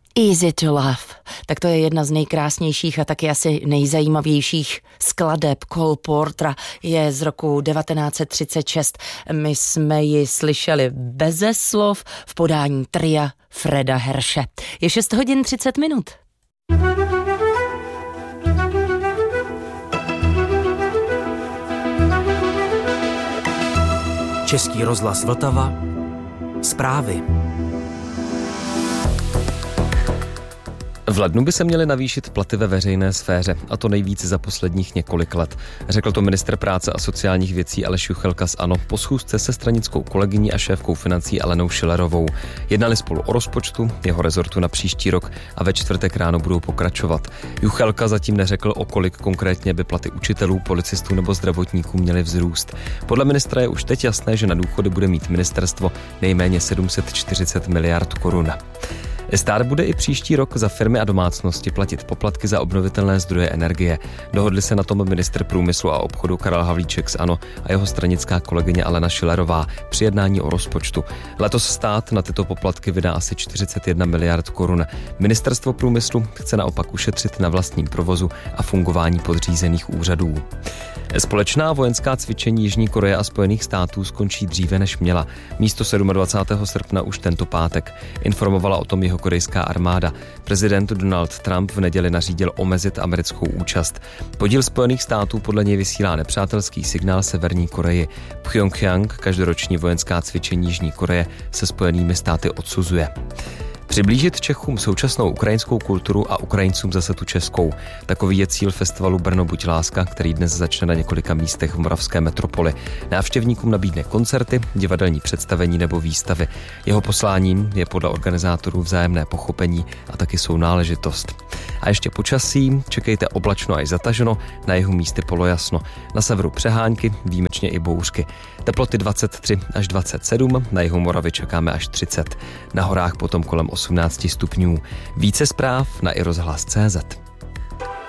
Easy to Love. Tak to je jedna z nejkrásnějších a taky asi nejzajímavějších skladeb. Cole Portera je z roku 1936. My jsme ji slyšeli beze slov v podání tria Freda Hersche. Je 6 hodin 30 minut. Český rozhlas Vltava. Zprávy. V lednu by se měly navýšit platy ve veřejné sféře, a to nejvíc za posledních několik let. Řekl to ministr práce a sociálních věcí Aleš Juchelka z ANO po schůzce se stranickou kolegyní a šéfkou financí Alenou Schillerovou. Jednali spolu o rozpočtu jeho rezortu na příští rok a ve čtvrtek ráno budou pokračovat. Juchelka zatím neřekl, o kolik konkrétně by platy učitelů, policistů nebo zdravotníků měly vzrůst. Podle ministra je už teď jasné, že na důchody bude mít ministerstvo nejméně 740 miliard korun. Stát bude i příští rok za firmy a domácnosti platit poplatky za obnovitelné zdroje energie. Dohodli se na tom ministr průmyslu a obchodu Karel Havlíček z ANO a jeho stranická kolegyně Alena Schillerová při jednání o rozpočtu. Letos stát na tyto poplatky vydá asi 41 miliard korun. Ministerstvo průmyslu chce naopak ušetřit na vlastním provozu a fungování podřízených úřadů. Společná vojenská cvičení Jižní Koreje a Spojených států skončí dříve, než měla. Místo 27. srpna už tento pátek. Informovala o tom jihokorejská armáda. Prezident Donald Trump v neděli nařídil omezit americkou účast. Podíl Spojených států podle něj vysílá nepřátelský signál Severní Koreji. Pchjongjanг každoroční vojenská cvičení Jižní Koreje se Spojenými státy odsuzuje. Přiblížit Čechům současnou ukrajinskou kulturu a Ukrajincům zase tu českou. Takový je cíl festivalu Brno buď láska, který dnes začne na několika místech v moravské metropoli. Návštěvníkům nabídne koncerty, divadelní představení nebo výstavy. Jeho posláním je podle organizátorů vzájemné pochopení a taky sounáležitost. A ještě počasí, čekejte oblačno až zataženo, na jihu místy polojasno. Na severu přehánky, výjimečně i bouřky. Teploty 23 až 27, na jihu Moravy čekáme až 30. Na horách potom kolem 18 stupňů. Více zpráv na iRozhlas.cz.